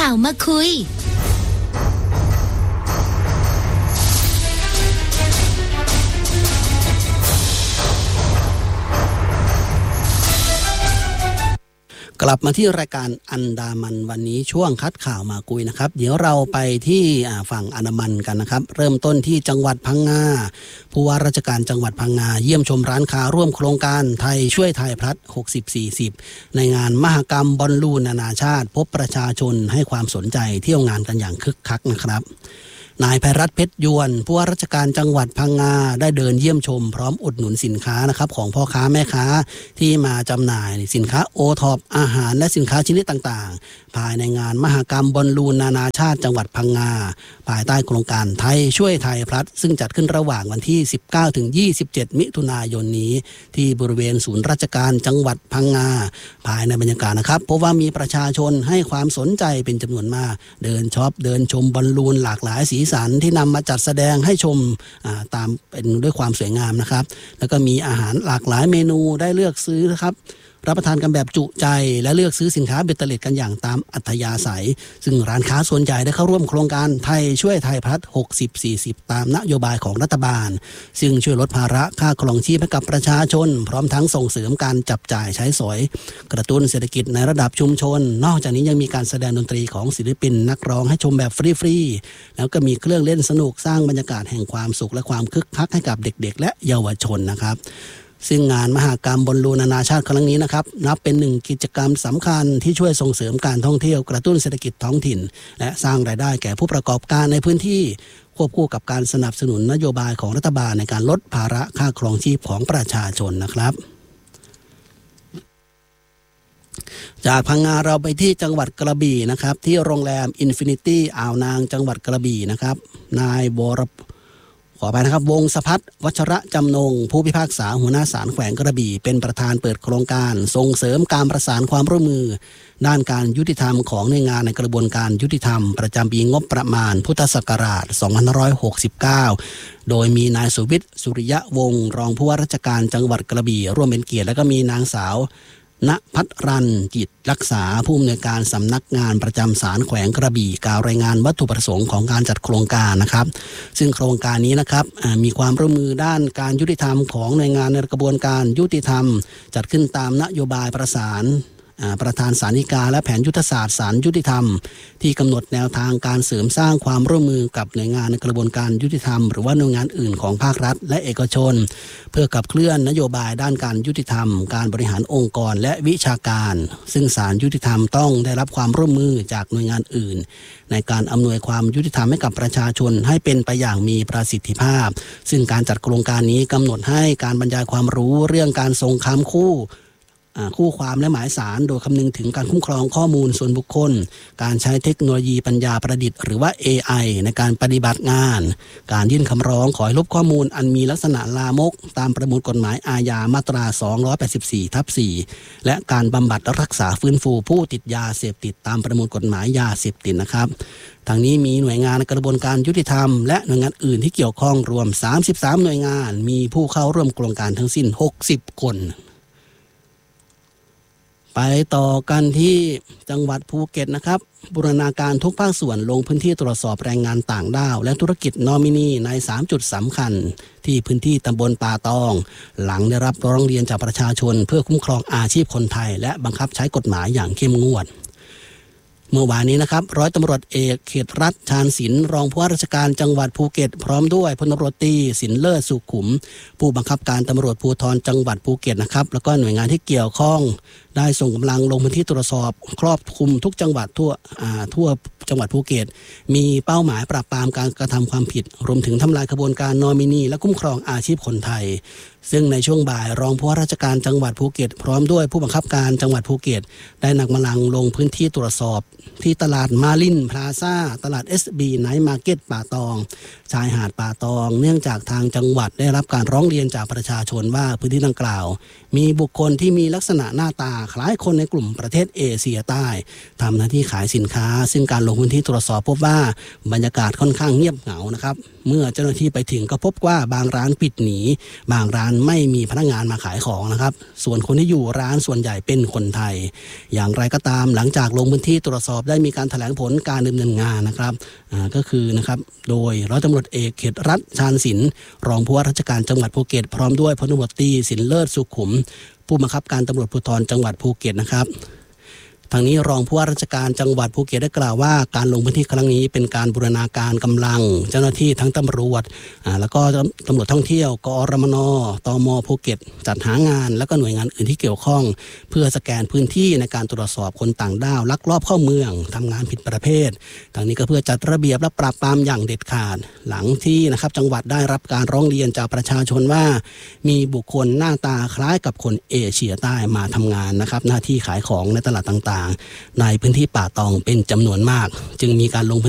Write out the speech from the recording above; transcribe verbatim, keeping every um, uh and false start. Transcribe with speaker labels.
Speaker 1: ข่าวมาคุย
Speaker 2: กลับมาที่รายการอันดามันวันนี้ช่วงคัดข่าวมาคุยนะครับเดี๋ยวเราไปที่ฝั่งอันดามันกันนะครับเริ่มต้นที่จังหวัดพังงาผู้ว่าราชการจังหวัดพังงาเยี่ยมชมร้านค้าร่วมโครงการไทยช่วยไทยพลัดหกสิบ สี่สิบในงานมหกรรมบอลลูนนานาชาติพบประชาชนให้ความสนใจเที่ยวงานกันอย่างคึกคักนะครับนายไพรัตน์เพชรยวนผู้ว่าราชการจังหวัดพังงาได้เดินเยี่ยมชมพร้อมอุดหนุนสินค้านะครับของพ่อค้าแม่ค้าที่มาจำหน่ายสินค้าโอท็อปอาหารและสินค้าชนิดต่างๆภายในงานมหกรรมบอลลูนนานาชาติจังหวัดพังงาภายใต้โครงการไทยช่วยไทยพลัดซึ่งจัดขึ้นระหว่างวันที่สิบเก้าถึงยี่สิบเจ็ดมิถุนายนนี้ที่บริเวณศูนย์ราชการจังหวัดพังงาภายในบรรยากาศนะครับพบว่ามีประชาชนให้ความสนใจเป็นจำนวนมากเดินช็อปเดินชมบอลลูนหลากหลายสีสันที่นำมาจัดแสดงให้ชมตามเป็นด้วยความสวยงามนะครับแล้วก็มีอาหารหลากหลายเมนูได้เลือกซื้อนะครับรับประทานกันแบบจุใจและเลือกซื้อสินค้าเบ็ดเตล็ดกันอย่างตามอัธยาศัยซึ่งร้านค้าส่วนใหญ่ได้เข้าร่วมโครงการไทยช่วยไทยพลัดหกสิบ สี่สิบตามนโยบายของรัฐบาลซึ่งช่วยลดภาระค่าครองชีพให้กับประชาชนพร้อมทั้งส่งเสริมการจับจ่ายใช้สอยกระตุ้นเศรษฐกิจในระดับชุมชนนอกจากนี้ยังมีการแสดงดนตรีของศิลปินนักร้องให้ชมแบบฟรีๆแล้วก็มีเครื่องเล่นสนุกสร้างบรรยากาศแห่งความสุขและความคึกคักให้กับเด็กๆและเยาวชนนะครับซึ่งงานมหกรรมบอลลูนนานาชาติครั้งนี้นะครับนับเป็นหนึ่งกิจกรรมสำคัญที่ช่วยส่งเสริมการท่องเที่ยวกระตุ้นเศรษฐกิจท้องถิ่นและสร้างรายได้แก่ผู้ประกอบการในพื้นที่ควบคู่กับการสนับสนุนนโยบายของรัฐบาลในการลดภาระค่าครองชีพของประชาชนนะครับจากพังงาเราไปที่จังหวัดกระบี่นะครับที่โรงแรมอินฟินิตี้อ่าวนางจังหวัดกระบี่นะครับนายวรขอไปนะครับวงศพัฒน์วัชระจำนงผู้พิพากษาหัวหน้าศาลแขวงกระบี่เป็นประธานเปิดโครงการส่งเสริมการประสานความร่วมมือด้านการยุติธรรมของหน่วยงานในกระบวนการยุติธรรมประจำปีงบประมาณพุทธศักราชสองพันห้าร้อยหกสิบเก้าโดยมีนายสุวิทย์สุริยะวงศ์รองผู้ว่าราชการจังหวัดกระบี่ร่วมเป็นเกียรติและก็มีนางสาวณภัทรรันจิตรักษาผู้อำนวยการสำนักงานประจำศาลแขวงกระบี่กล่าวรายงานวัตถุประสงค์ของการจัดโครงการนะครับซึ่งโครงการนี้นะครับมีความร่วมมือด้านการยุติธรรมของหน่วยงานในกระบวนการยุติธรรมจัดขึ้นตามนโยบายประสานประธานศาลฎีกาและแผนยุทธศาสตร์ศาลยุติธรรมที่กำหนดแนวทางการเสริมสร้างความร่วมมือกับหน่วยงานในกระบวนการยุติธรรมหรือว่าหน่วยงานอื่นของภาครัฐและเอกชนเพื่อขับเคลื่อนนโยบายด้านการยุติธรรมการบริหารองค์กรและวิชาการซึ่งศาลยุติธรรมต้องได้รับความร่วมมือจากหน่วยงานอื่นในการอำนวยความยุติธรรมให้กับประชาชนให้เป็นไปอย่างมีประสิทธิภาพซึ่งการจัดโครงการนี้กำหนดให้การบรรยายความรู้เรื่องการทรงคำคู่คู่ความและหมายสารโดยคำนึงถึงการคุ้มครองข้อมูลส่วนบุคคลการใช้เทคโนโลยีปัญญาประดิษฐ์หรือว่า เอ ไอ ในการปฏิบัติงานการยื่นคำร้องขอให้ลบข้อมูลอันมีลักษณะลามกตามประมวลกฎหมายอาญามาตราสองร้อยแปดสิบสี่ทับสี่และการบำบัดรักษาฟื้นฟูผู้ติดยาเสพติดตามประมวลกฎหมายยาเสพติดนะครับทางนี้มีหน่วยงานในกระบวนการยุติธรรมและหน่วยงานอื่นที่เกี่ยวข้องรวมสามสิบสามหน่วยงานมีผู้เข้าร่วมโครงการทั้งสิ้นหกสิบคนไปต่อกันที่จังหวัดภูเก็ตนะครับบูรณาการทุกภาคส่วนลงพื้นที่ตรวจสอบแรงงานต่างด้าวและธุรกิจนอมินีในสามจุดสำคัญที่พื้นที่ตำบลป่าตองหลังได้รับร้องเรียนจากประชาชนเพื่อคุ้มครองอาชีพคนไทยและบังคับใช้กฎหมายอย่างเข้มงวดเมื่อวานนี้นะครับร้อยตำรวจเอกเขตรัฐชาญศิลป์รองผู้ว่าราชการจังหวัดภูเก็ตพร้อมด้วยพลตำรวจตรีสินเลิศสุขุมผู้บังคับการตำรวจภูธรจังหวัดภูเก็ตนะครับแล้วก็หน่วยงานที่เกี่ยวข้องได้ส่งกำลังลงพื้นที่ตรวจสอบครอบคลุมทุกจังหวัดทั่วอ่าทั่วจังหวัดภูเก็ตมีเป้าหมายปราบปรามการกระทำความผิดรวมถึงทำลายกระบวนการนอมินีและคุ้มครองอาชีพคนไทยซึ่งในช่วงบ่ายรองผู้ว่าราชการจังหวัดภูเก็ตพร้อมด้วยผู้บังคับการจังหวัดภูเก็ตได้นำกำลังลงพื้นที่ตรวจสอบที่ตลาดมาลินพลาซ่าตลาด เอส บี ไนท์มาร์เก็ตป่าตองชายหาดป่าตองเนื่องจากทางจังหวัดได้รับการร้องเรียนจากประชาชนว่าพื้นที่ดังกล่าวมีบุคคลที่มีลักษณะหน้าตาคล้ายคนในกลุ่มประเทศเอเชียใต้ทำหน้าที่ขายสินค้าซึ่งการลงพื้นที่ตรวจสอบพบว่าบรรยากาศค่อนข้างเงียบเหงานะครับเมื่อเจ้าหน้าที่ไปถึงก็พบว่าบางร้านปิดหนีบางร้านไม่มีพนักงานมาขายของนะครับส่วนคนที่อยู่ร้านส่วนใหญ่เป็นคนไทยอย่างไรก็ตามหลังจากลงพื้นที่ตรวจสอบได้มีการแถลงผลการดำเนินงานนะครับอ่าก็คือนะครับโดยร้อยตำรวจเอกเขตรัฐชาญศิลป์รองผู้ว่าราชการจังหวัดภูเก็ตพร้อมด้วยพลตำรวจตรีสินเลิศสุขุมผู้บังคับการตำรวจภูธรจังหวัดภูเก็ตนะครับทางนี้รองผู้ว่าราชการจังหวัดภูเก็ตได้กล่าวว่าการลงพื้นที่ครั้งนี้เป็นการบูรณาการกำลังเจ้าหน้าที่ทั้งตำรวจอ่าแล้วก็ตำรวจท่องเที่ยวกอรมนตมภูเก็ตจัดหางานแล้วก็หน่วยงานอื่นที่เกี่ยวข้องเพื่อสแกนพื้นที่ในการตรวจสอบคนต่างด้าวลักลอบเข้าเมืองทำงานผิดประเภททางนี้ก็เพื่อจัดระเบียบและปราบปรามอย่างเด็ดขาดหลังที่นะครับจังหวัดได้รับการร้องเรียนจากประชาชนว่ามีบุคคลหน้าตาคล้ายกับคนเอเชียใต้มาทำงานนะครับหน้าที่ขายของในตลาดต่างๆในพื้นที่ป่าตองเป็นจำนวนมากจึงมีการลงพื้น